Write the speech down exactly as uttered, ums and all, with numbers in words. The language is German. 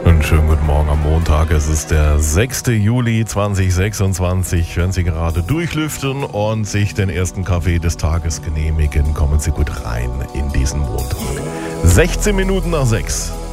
Einen schönen guten Morgen am Montag. Es ist der sechste Juli zweitausendsechsundzwanzig. Wenn Sie gerade durchlüften und sich den ersten Kaffee des Tages genehmigen, kommen Sie gut rein in diesen Montag. sechzehn Minuten nach sechs.